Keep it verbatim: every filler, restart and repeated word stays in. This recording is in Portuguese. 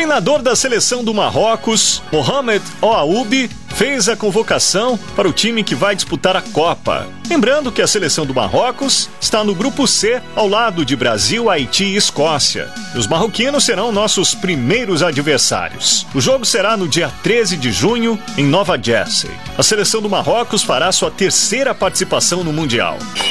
treinador da seleção do Marrocos, Mohamed Ouaoubi, fez a convocação para o time que vai disputar a Copa. Lembrando que a seleção do Marrocos está no grupo C, ao lado de Brasil, Haiti e Escócia. Os marroquinos serão nossos primeiros adversários. O jogo será no dia treze de junho, em Nova Jersey. A seleção do Marrocos fará sua terceira participação no Mundial.